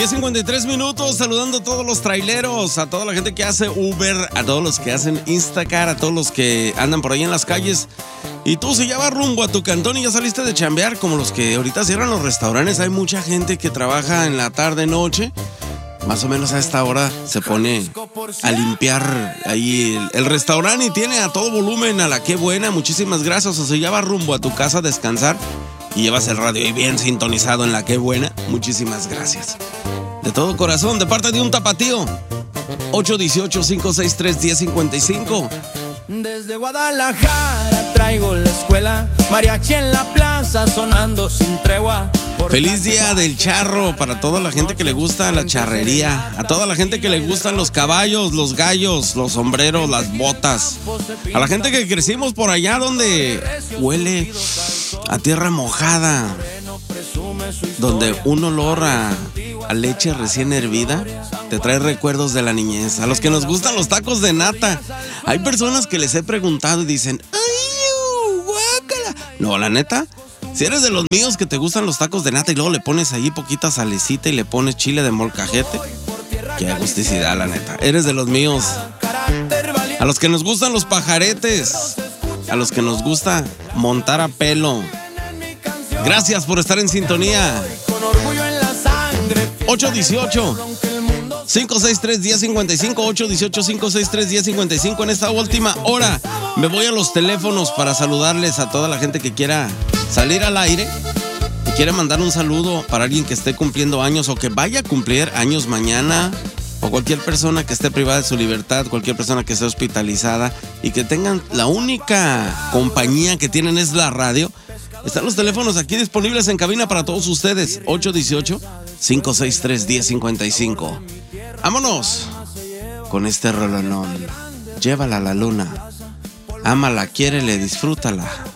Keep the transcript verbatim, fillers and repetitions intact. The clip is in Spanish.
día cincuenta y tres minutos, saludando a todos los traileros, a toda la gente que hace Uber, a todos los que hacen Instacart, a todos los que andan por ahí en las calles. Y tú, si ya vas rumbo a tu cantón y ya saliste de chambear, como los que ahorita cierran los restaurantes, hay mucha gente que trabaja en la tarde, noche. Más o menos a esta hora se pone a limpiar ahí el, el restaurante y tiene a todo volumen a la Qué Buena. Muchísimas gracias. O sea, ya vas rumbo a tu casa a descansar y llevas el radio ahí bien sintonizado en la Qué Buena. Muchísimas gracias. De todo corazón, de parte de un tapatío. ocho uno ocho, cinco seis tres, uno cero cinco cinco. Desde Guadalajara traigo la escuela, mariachi en la plaza sonando sin tregua. Feliz día del charro para toda la gente que le gusta la charrería, a toda la gente que le gustan los caballos, los gallos, los sombreros, las botas, a la gente que crecimos por allá donde huele a tierra mojada, donde un olor a, a leche recién hervida te trae recuerdos de la niñez. A los que nos gustan los tacos de nata, hay personas que les he preguntado y dicen, ¡ay, guácala! No, la neta, si eres de los míos que te gustan los tacos de nata y luego le pones ahí poquita salecita y le pones chile de molcajete, qué agusticidad, la neta. Eres de los míos. A los que nos gustan los pajaretes, a los que nos gusta montar a pelo, gracias por estar en sintonía. ocho uno ocho, cinco seis tres, uno cero cinco cinco, ocho uno ocho, cinco seis tres, uno cero cinco cinco. En esta última hora me voy a los teléfonos para saludarles a toda la gente que quiera salir al aire y quiere mandar un saludo para alguien que esté cumpliendo años o que vaya a cumplir años mañana, o cualquier persona que esté privada de su libertad, cualquier persona que esté hospitalizada y que tengan la única compañía que tienen es la radio. Están los teléfonos aquí disponibles en cabina para todos ustedes. ocho uno ocho, cinco seis tres, uno cero cinco cinco. Vámonos con este rolonón. Llévala a la luna. Ámala, quiérele, disfrútala.